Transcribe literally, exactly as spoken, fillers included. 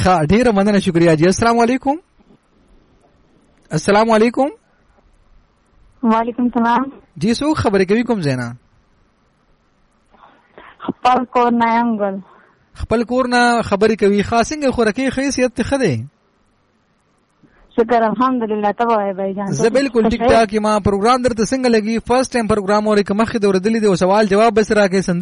ښه ډیره مننه شکریا جی. السلام علیکم. السلام علیکم. وعلیکم السلام. جی څوک خبرې کوي کوم ځای نه؟ خپل کور نه یم ګل. خپل کور نه خبرې کوي. خاصنګ خورکی خیسیت خده شکر الحمدلله. تبه بھائی جان زه بالکل ټیک ټاک ما پروګرام درته څنګه لګي؟ فرست ټایم پروګرام اورې کمخې د وردلې دی او سوال جواب بس راکې